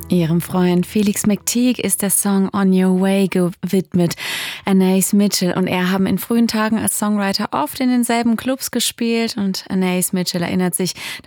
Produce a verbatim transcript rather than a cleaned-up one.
Ihrem Freund Felix McTeague ist der Song On Your Way gewidmet. Anais Mitchell und er haben in frühen Tagen als Songwriter oft in denselben Clubs gespielt und Anais Mitchell erinnert sich,